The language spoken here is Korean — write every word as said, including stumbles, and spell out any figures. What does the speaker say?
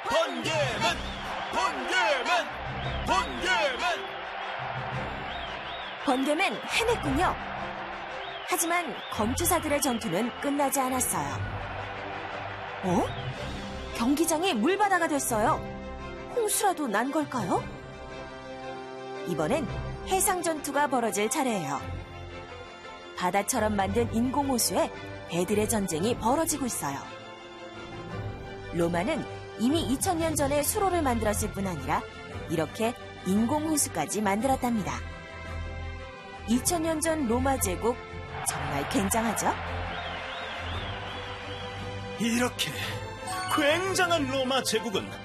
번개맨! 번개맨! 번개맨! 번개맨 해냈군요. 하지만 검투사들의 전투는 끝나지 않았어요. 어? 경기장이 물바다가 됐어요. 홍수라도 난 걸까요? 이번엔 해상 전투가 벌어질 차례예요. 바다처럼 만든 인공호수에 배들의 전쟁이 벌어지고 있어요. 로마는 이미 이천 년 전에 수로를 만들었을 뿐 아니라 이렇게 인공호수까지 만들었답니다. 이천 년 전 로마 제국 정말 굉장하죠? 이렇게 굉장한 로마 제국은